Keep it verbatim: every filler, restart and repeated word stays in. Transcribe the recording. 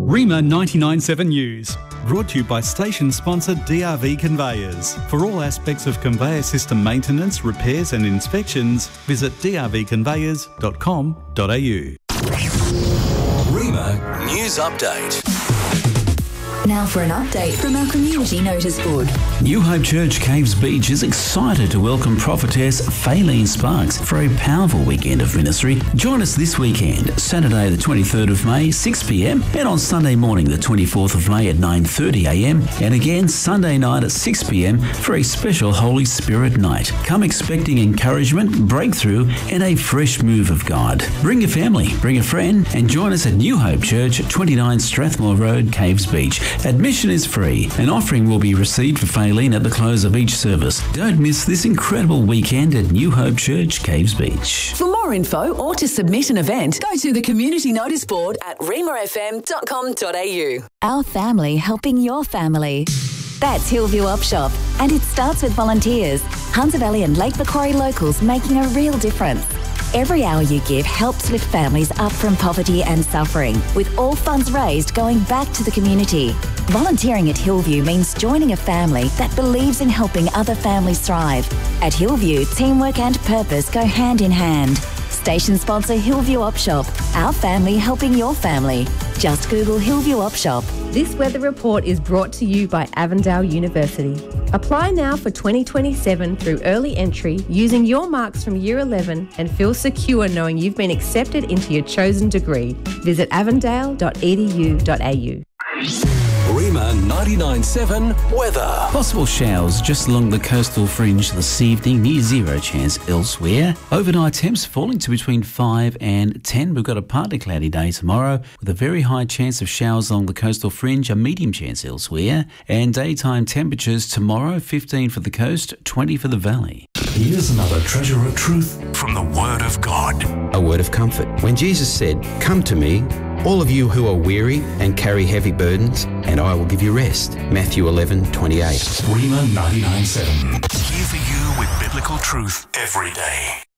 Rima ninety-nine point seven News, brought to you by station sponsor D R V Conveyors. For all aspects of conveyor system maintenance, repairs and inspections, visit d r v conveyors dot com dot a u. Rima News Update. Now for an update from our community notice board. New Hope Church Caves Beach is excited to welcome prophetess Faylene Sparks for a powerful weekend of ministry. Join us this weekend, Saturday the twenty-third of May, six p m, and on Sunday morning the twenty-fourth of May at nine thirty a m, and again Sunday night at six p m for a special Holy Spirit night. Come expecting encouragement, breakthrough, and a fresh move of God. Bring your family, bring a friend, and join us at New Hope Church, twenty-nine Strathmore Road, Caves Beach. Admission is free. An offering will be received for Faylene at the close of each service. Don't miss this incredible weekend at New Hope Church, Caves Beach. For more info or to submit an event, go to the community notice board at rima f m dot com dot a u. Our family helping your family. That's Hillview Op Shop, and it starts with volunteers. Hunter Valley and Lake Macquarie locals making a real difference. Every hour you give helps lift families up from poverty and suffering, with all funds raised going back to the community. Volunteering at Hillview means joining a family that believes in helping other families thrive. At Hillview, teamwork and purpose go hand in hand. Station sponsor Hillview Op Shop, our family helping your family. Just Google Hillview Op Shop. This weather report is brought to you by Avondale University. Apply now for twenty twenty-seven through early entry using your marks from Year eleven and feel secure knowing you've been accepted into your chosen degree. Visit avondale dot e d u dot a u. Rima ninety-nine point seven weather. Possible showers just along the coastal fringe this evening, near zero chance elsewhere. Overnight temps falling to between five and ten. We've got a partly cloudy day tomorrow with a very high chance of showers along the coastal fringe, a medium chance elsewhere. And daytime temperatures tomorrow, fifteen for the coast, twenty for the valley. Here's another treasure of truth from the Word of God. A word of comfort. When Jesus said, "Come to me, all of you who are weary and carry heavy burdens, and I will give you rest." Matthew eleven twenty-eight. Rima ninety-nine point seven. Here for you with biblical truth every day.